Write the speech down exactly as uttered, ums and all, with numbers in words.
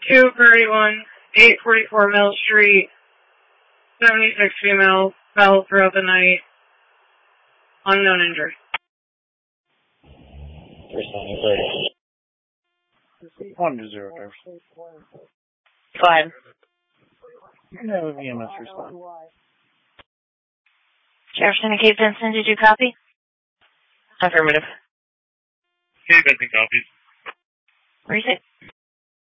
two thirty-one, eight forty-four Mill Street, seventy-six female, fell throughout the night, unknown injury. One to zero, driver. Fine. You can have a V M S respond. Jefferson and Cape Vincent, did you copy? Affirmative. Cape Vincent copies. Where is it?